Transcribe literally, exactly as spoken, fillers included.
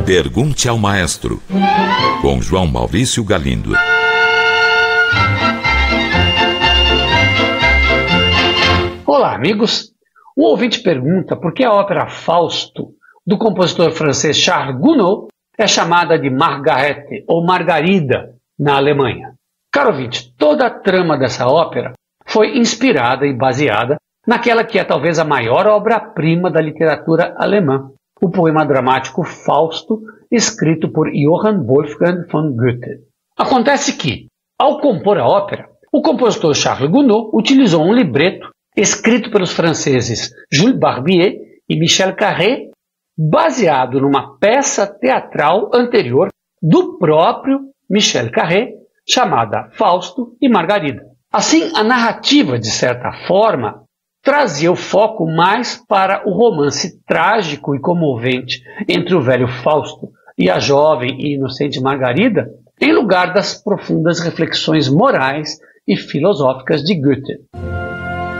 Pergunte ao Maestro, com João Maurício Galindo. Olá, amigos. O ouvinte pergunta por que a ópera Fausto, do compositor francês Charles Gounod, é chamada de Margarete ou Margarida na Alemanha. Caro ouvinte, toda a trama dessa ópera foi inspirada e baseada naquela que é talvez a maior obra-prima da literatura alemã, o poema dramático Fausto, escrito por Johann Wolfgang von Goethe. Acontece que, ao compor a ópera, o compositor Charles Gounod utilizou um libreto escrito pelos franceses Jules Barbier e Michel Carré, baseado numa peça teatral anterior do próprio Michel Carré, chamada Fausto e Margarida. Assim, a narrativa, de certa forma, trazia o foco mais para o romance trágico e comovente entre o velho Fausto e a jovem e inocente Margarida, em lugar das profundas reflexões morais e filosóficas de Goethe.